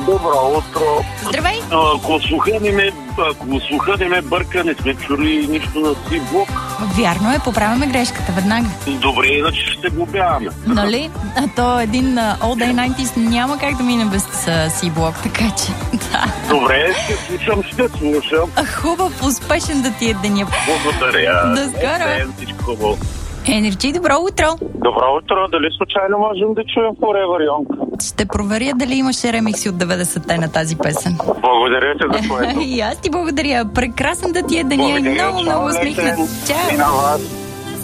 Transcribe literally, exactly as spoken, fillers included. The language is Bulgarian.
Добро утро. Здравей! Ако слуха не ме, ако слуха не ме бърка, не сме чули нищо на Си-блок. Вярно е, поправяме грешката веднага. Добре, иначе ще го бяваме. Нали? А то един uh, All Day деветдесетте няма как да мине без Си-блок, така че да. Добре, ще слушам, ще слушам. Хубав, успешен да ти е деня. Благодаря. До скоро. Е, всичко хубаво. Енерджи, добро утро! Добро утро, дали случайно можем да чуем Forever Young? Ще проверя дали имаше ремикси от деветдесетте на тази песен. Благодаря ти за което. И аз ти благодаря. Прекрасен да ти е деня. Много, много усмихнат. Чао! И на вас.